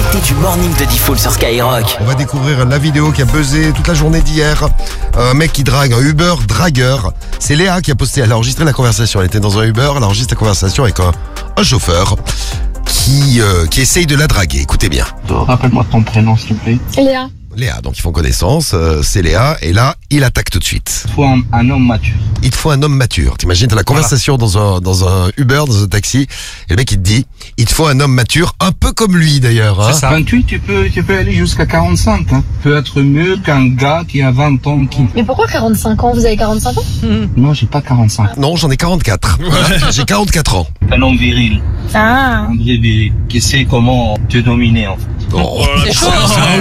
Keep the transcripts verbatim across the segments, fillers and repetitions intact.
l'été du morning de Diffoul sur Skyrock. On va découvrir la vidéo qui a buzzé toute la journée d'hier. Un mec qui drague, un Uber dragueur. C'est Léa qui a posté, elle a enregistré la conversation. Elle était dans un Uber, elle a enregistré la conversation avec un, un chauffeur qui, euh, qui essaye de la draguer. Écoutez bien. Rappelle-moi ton prénom, s'il te plaît. Léa. Léa, donc ils font connaissance, euh, c'est Léa, et là, il attaque tout de suite. Il faut un, un homme mature. Il te faut un homme mature. T'imagines, t'as la conversation dans un, dans un Uber, dans un taxi, et le mec il te dit, il te faut un homme mature, un peu comme lui d'ailleurs. Hein. C'est ça. vingt-huit, tu peux, tu peux aller jusqu'à quarante-cinq. Hein. Tu peux être mieux qu'un gars qui a vingt ans. Qui... Mais pourquoi quarante-cinq ans? Vous avez quarante-cinq ans? Non, j'ai pas quarante-cinq. Non, j'en ai quarante-quatre. Voilà, j'ai quarante-quatre ans. Un homme viril. Ah. Un vrai viril. Qui sait comment te dominer, en fait. Oh, C'est chaud,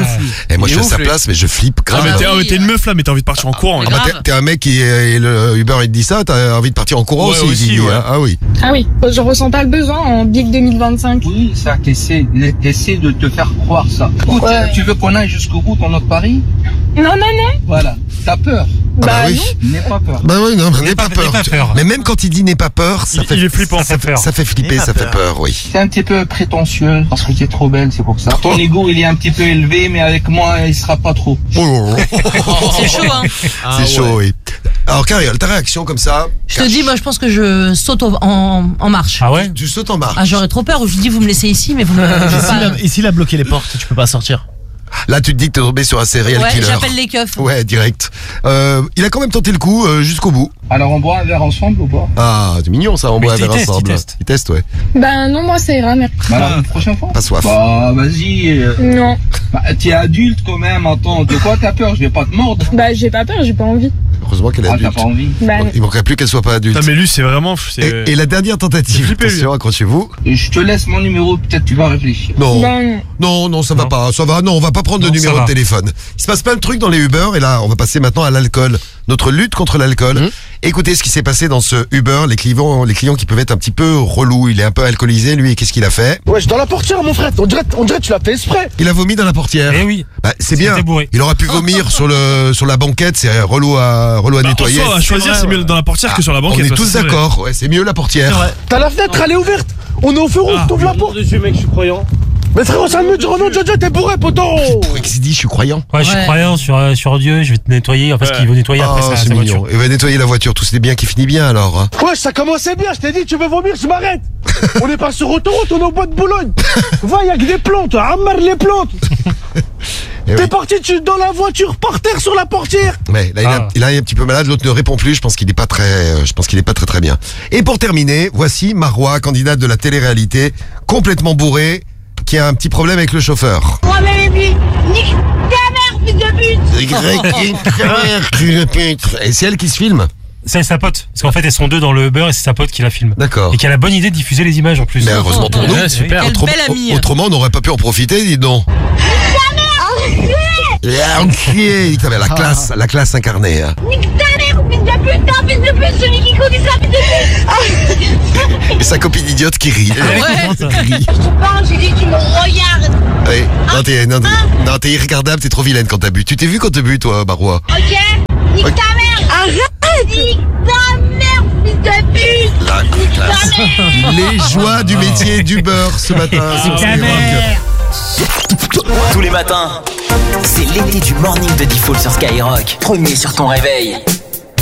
et moi je suis à sa place, mais je flippe grave. Ah, mais t'es, ah, mais t'es une meuf là, mais t'as envie de partir en courant. Ah bah, t'es, t'es un mec qui est, et le Uber il te dit ça, t'as envie de partir en courant Ouais, aussi, aussi, il dit, ouais. hein. Ah oui. Ah oui, je ressens pas le besoin en Big deux mille vingt-cinq. Oui, ça, t'essaies, t'essaies de te faire croire ça. Écoute, Ouais. tu veux qu'on aille jusqu'au bout dans notre pari? Non, non, non. Voilà. T'as peur. Ah bah Bah oui. non. N'aie pas peur. Bah oui, non, mais n'aie pas- pas peur. n'aie pas peur. Mais même quand il dit n'aie pas peur, ça Il- fait, il est flippant, ça, ça fait fait, peur. ça fait flipper, N'aie pas ça fait peur. peur, oui. T'es un petit peu prétentieux parce que t'es trop belle, c'est pour ça. Ton ego, il est un petit peu élevé, mais avec moi, il sera pas trop. Oh, C'est chaud, hein. c'est chaud, oui. Alors, Cariole, ta réaction comme ça? Je te dis, moi, je pense que je saute au- en, en marche. Ah ouais? Tu sautes en marche. Ah, j'aurais trop peur. Je dis, vous me laissez ici, mais vous me. Et pas- s'il a, et s'il a bloqué les portes, tu peux pas sortir. Là, tu te dis que t'es tombé sur un serial Ouais, killer. j'appelle les keufs. Ouais, direct. Euh, il a quand même tenté le coup euh, jusqu'au bout. Alors, on boit un verre ensemble ou pas? Ah, c'est mignon ça, on Mais boit un il verre teste, ensemble. il teste. Il teste, ouais. Bah non, moi ça ira, mais... Bah, la prochaine fois. Pas soif. Bah, vas-y. euh, Non. Bah, t'es adulte quand même, attends. De quoi t'as peur? Je vais pas te mordre. Bah j'ai pas peur, j'ai pas envie. Heureusement qu'elle est Ah, t'as adulte. pas envie. Bah non. Il manquerait plus qu'elle soit pas adulte. Putain, mais lui, c'est vraiment. C'est... Et, et la dernière C'est tentative, flippé, lui. attention, accrochez-vous. Et je te laisse mon numéro, peut-être tu vas réfléchir. Non, Bah non. non, non, ça va Non. pas, ça va, non, on va pas prendre de Non, ça numéro de va. téléphone. Il se passe plein de trucs dans les Uber, et là, on va passer maintenant à l'alcool. Notre lutte contre l'alcool. Mmh. Écoutez ce qui s'est passé dans ce Uber, les clients, les clients qui peuvent être un petit peu relous, il est un peu alcoolisé, lui, et qu'est-ce qu'il a fait? Wesh, dans la portière, mon frère, on dirait, on dirait que tu l'as fait exprès. Il a vomi dans la portière. Eh oui. Bah, c'est Parce qu'il bien. était bourré. Il aurait pu vomir sur le, sur la banquette, c'est relou à, relou à Bah, en nettoyer. soi, à choisir, c'est mieux dans la portière que sur la On banquette. est ça, tous c'est vrai. d'accord, ouais, c'est mieux la portière. T'as la fenêtre, elle est ouverte. On est au feu rouge, Ah, t'ouvres la porte. dessus, mec, je suis croyant. Mais frérot, ça me dire, oh non, Jojo, t'es bourré, poteau. Pour qu'il se dit, je suis croyant. Ouais, je suis Ouais. croyant sur, euh, sur Dieu, je vais te nettoyer. En fait, ce qu'il veut nettoyer après, Ah, sa, c'est sa mignon. voiture. Il va nettoyer la voiture, tout c'est bien qui finit bien alors. hein. Wesh, ça commençait bien, je t'ai dit, tu veux vomir, je m'arrête. On est pas sur autoroute, on est au bois de Boulogne. Va, y'a que des plantes, amère les plantes. Eh T'es oui. parti tu, dans la voiture, par terre, sur la portière. Mais là, il, a, Ah. il a un petit peu malade, l'autre ne répond plus. Je pense qu'il est pas très, euh, je pense qu'il est pas très très bien. Et pour terminer, voici Marois, candidate de la télé-réalité, complètement bourrée, qui a un petit problème avec le chauffeur. Moi même nique ta mère, fils de pute. Et c'est elle qui se filme. C'est sa pote. Parce qu'en fait, elles sont deux dans le Uber et c'est sa pote qui la filme. D'accord. Et qui a la bonne idée de diffuser les images en plus. Mais heureusement pour nous. Ouais, super. Quelle Autrement, belle amie. autrement, on n'aurait pas pu en profiter, dis donc. La enculé, nique ta mère, la classe, la classe incarnée. hein. Nique ta mère, fils de pute, un fils de pute, celui qui conduit ça, fils de pute. Et sa copine idiote qui rit. Ouais. Qui rit. Je te parle, j'ai dit que tu me regardes. Ouais. Non, t'es, non, t'es, non, t'es irregardable, t'es trop vilaine quand t'as bu. Tu t'es vu quand t'as bu, toi, Marois? Ok? Nique Ok. ta mère. Arrête. Nique ta mère, fils de pute. La Nique classe. ta mère. Les joies du métier du beurre ce matin. sur ta Skyrock. mère. Tous les matins, c'est l'été du morning de Diffoul sur Skyrock. Premier sur ton réveil.